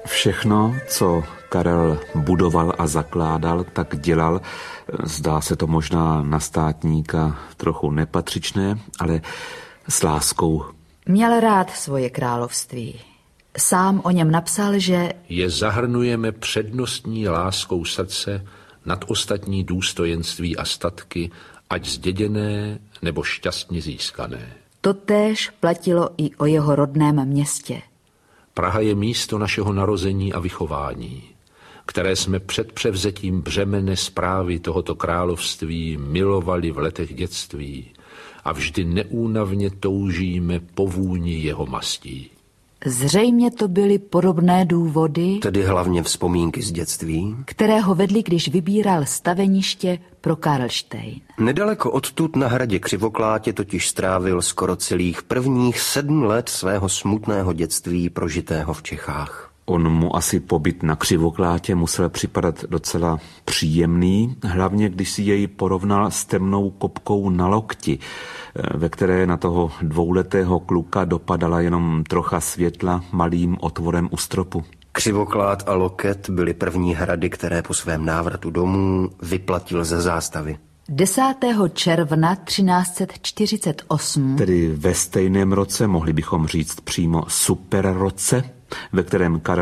Všechno, co Karel budoval a zakládal, tak dělal. Zdá se to možná na státníka trochu nepatřičné, ale s láskou. Měl rád svoje království. Sám o něm napsal, že je zahrnujeme přednostní láskou srdce nad ostatní důstojenství a statky, ať zděděné nebo šťastně získané. Totéž platilo i o jeho rodném městě. Praha je místo našeho narození a vychování, které jsme před převzetím břemene správy tohoto království milovali v letech dětství a vždy neúnavně toužíme po vůni jeho mastí. Zřejmě to byly podobné důvody, tedy hlavně vzpomínky z dětství, které ho vedly, když vybíral staveniště pro Karlštejn. Nedaleko odtud na hradě Křivoklátě totiž strávil skoro celých prvních 7 let svého smutného dětství prožitého v Čechách. On mu asi pobyt na Křivoklátě musel připadat docela příjemný, hlavně když si jej porovnal s temnou kopkou na lokti, ve které na toho 2letého kluka dopadala jenom trocha světla malým otvorem u stropu. Křivoklát a Loket byly první hrady, které po svém návratu domů vyplatil ze zástavy. 10. června 1348, tedy ve stejném roce, mohli bychom říct přímo superroce, ve kterém Karel